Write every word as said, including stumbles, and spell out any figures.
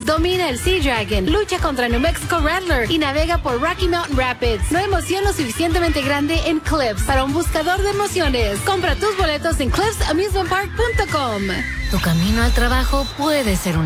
Domina el Sea Dragon, lucha contra New Mexico Rattler y navega por Rocky Mountain Rapids. No hay emoción lo suficientemente grande en Cliffs para un buscador de emociones. Compra tus boletos en cliffs amusement park punto com. Tu camino al trabajo puede ser un